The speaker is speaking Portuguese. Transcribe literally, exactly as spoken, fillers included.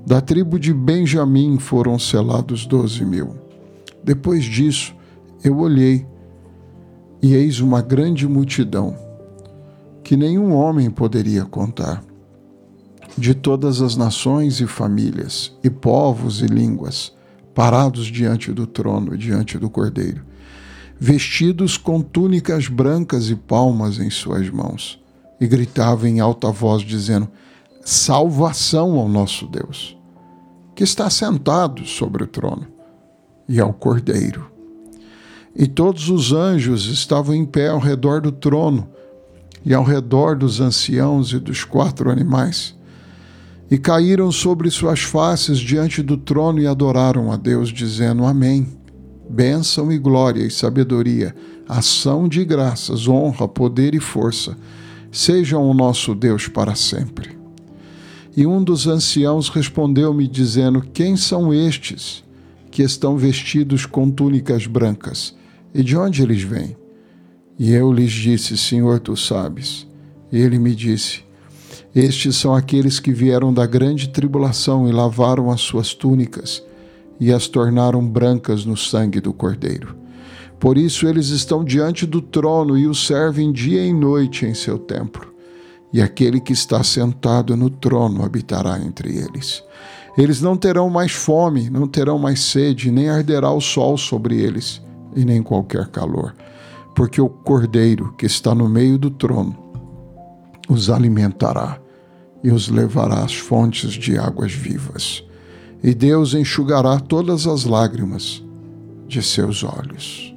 Da tribo de Benjamim foram selados doze mil. Depois disso, eu olhei, e eis uma grande multidão, que nenhum homem poderia contar, de todas as nações e famílias, e povos e línguas, parados diante do trono e diante do Cordeiro, vestidos com túnicas brancas e palmas em suas mãos, e gritavam em alta voz, dizendo: salvação ao nosso Deus, que está sentado sobre o trono, e ao Cordeiro. E todos os anjos estavam em pé ao redor do trono, e ao redor dos anciãos e dos quatro animais, e caíram sobre suas faces diante do trono e adoraram a Deus, dizendo: Amém. Bênção e glória e sabedoria, ação de graças, honra, poder e força, sejam o nosso Deus para sempre. E um dos anciãos respondeu-me, dizendo: Quem são estes que estão vestidos com túnicas brancas? E de onde eles vêm? E eu lhes disse: Senhor, tu sabes. E ele me disse: Estes são aqueles que vieram da grande tribulação e lavaram as suas túnicas e as tornaram brancas no sangue do Cordeiro. Por isso eles estão diante do trono e o servem dia e noite em seu templo. E aquele que está sentado no trono habitará entre eles. Eles não terão mais fome, não terão mais sede, nem arderá o sol sobre eles, e nem qualquer calor, porque o Cordeiro que está no meio do trono os alimentará e os levará às fontes de águas vivas. E Deus enxugará todas as lágrimas de seus olhos.